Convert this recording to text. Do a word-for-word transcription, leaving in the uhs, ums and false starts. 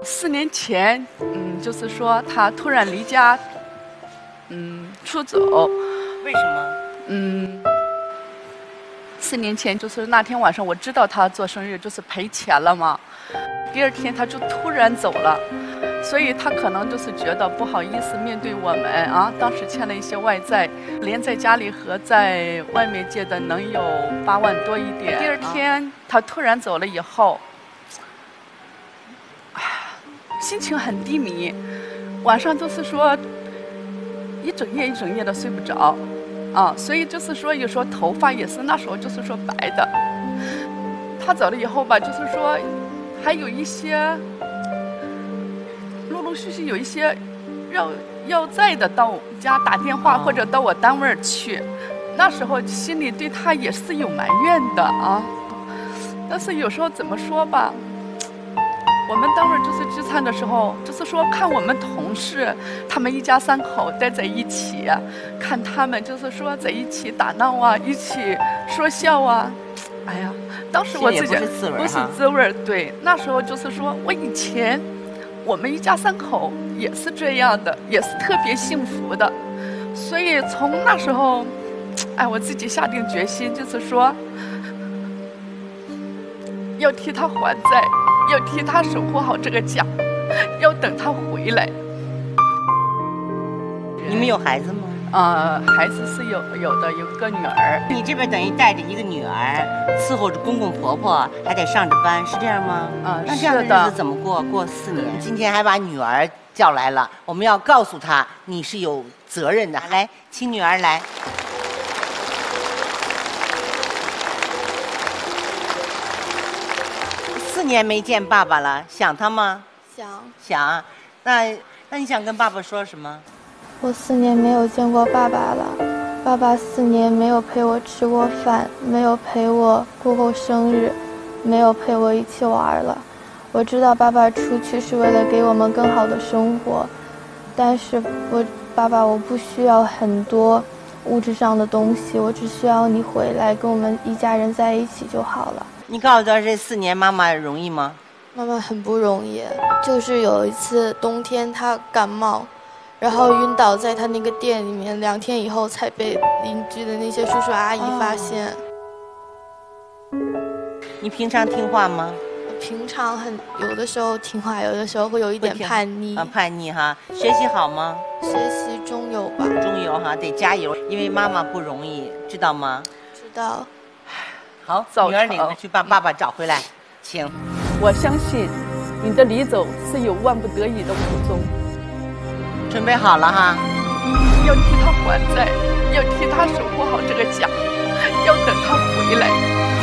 四年前，嗯，就是说他突然离家，嗯，出走。 为什么？ 嗯，四年前就是那天晚上，我知道他做生日就是赔钱了嘛。第二天他就突然走了，所以他可能就是觉得不好意思面对我们啊。当时欠了一些外债，连在家里和在外面借的能有八万多一点。第二天他突然走了以后，心情很低迷，晚上就是说一整夜一整夜的睡不着，啊，所以就是说有时候头发也是那时候就是说白的。他走了以后吧，就是说还有一些陆陆续续有一些要要债的到我家打电话或者到我单位去，那时候心里对他也是有埋怨的啊。但是有时候怎么说吧，我们单位就是聚餐的时候，就是说看我们同事他们一家三口待在一起，看他们就是说在一起打闹啊，一起说笑啊，哎呀，当时我自己不是滋味， 不是滋味。对，那时候就是说我以前我们一家三口也是这样的，也是特别幸福的，所以从那时候，哎，我自己下定决心，就是说要替他还债，要替他守护好这个家，要等他回来。 你们有孩子吗？ 呃，孩子是有有的，有个女儿。 你这边等于带着一个女儿，伺候着公公婆婆，还得上着班，是这样吗？ 啊、 那这样的日子怎么过？过四年，今天还把女儿叫来了，我们要告诉她你是有责任的。来，请女儿来。四年没见爸爸了，想他吗？ 想。 想。那那你想跟爸爸说什么？ 我四年没有见过爸爸了，爸爸四年没有陪我吃过饭，没有陪我过过生日，没有陪我一起玩了。我知道爸爸出去是为了给我们更好的生活，但是我爸爸我不需要很多物质上的东西，我只需要你回来跟我们一家人在一起就好了。 你告诉他这四年妈妈容易吗？ 妈妈很不容易，就是有一次冬天她感冒，然后晕倒在他那个店里面，两天以后才被邻居的那些叔叔阿姨发现。 哦、你平常听话吗？ 平常很有的时候听话，有的时候会有一点叛逆。 啊，叛逆哈！学习好吗？ 学习中有吧。 中有哈，得加油，因为妈妈不容易，知道吗？ 知道。 好，女儿领着去把爸爸找回来，请。 我相信你的离走是有万不得已的苦衷。 准备好了哈， 要替他还债，要替他守护好这个家，要等他回来。